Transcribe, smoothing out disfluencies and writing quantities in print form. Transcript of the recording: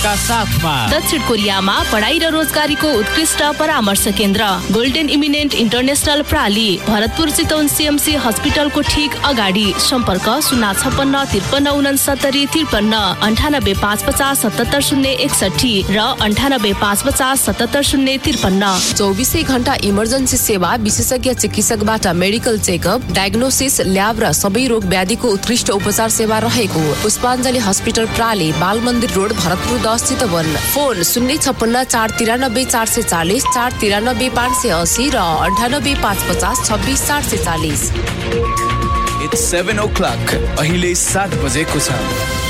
सेवाका साथमा दक्षिण कोरियामा पढाइ र रोजगारीको उत्कृष्ट परामर्श केन्द्र golden eminent international प्राली, Bharatpur Chitwan CMC हस्पिटलको ठीक अगाडि। सम्पर्क 056 53 69 53 98 550 77 061 र 98 550 77 053। 24 घण्टा इमर्जेन्सी सेवा, विशेषज्ञ चिकित्सकबाट मेडिकल चेकअप, डायग्नोसिस, ल्याब र सबै रोग व्याधिको उत्कृष्ट उपचार सेवा रहेको पुष्पाञ्जली हस्पिटल प्राली, बाल मन्दिर रोड, भरतपुर 10 चितवन। फोन 056 493 440 493 580 र 98 550 26 440। It's 7 o'clock. अहिले 7 बजेको छ।